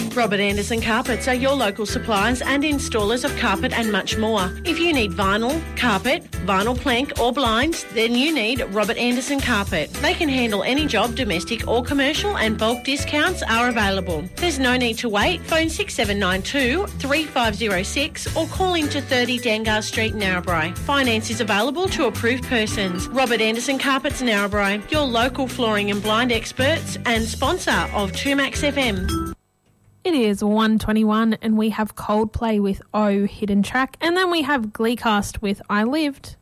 Robert Anderson Carpets are your local suppliers and installers of carpet and much more. If you need vinyl, carpet, vinyl plank or blinds, then you need Robert Anderson Carpet. They can handle any job, domestic or commercial, and bulk discounts are available. There's no need to wait. Phone 6792 3506 or call into 30 Dangar Street, Narrabri. Finance is available to approved persons. Robert Anderson Carpets, Narrabri, your local flooring and blind experts and sponsor of 2Max FM. It is 1:21 and we have Coldplay with Oh Hidden Track, and then we have Gleecast with I Lived.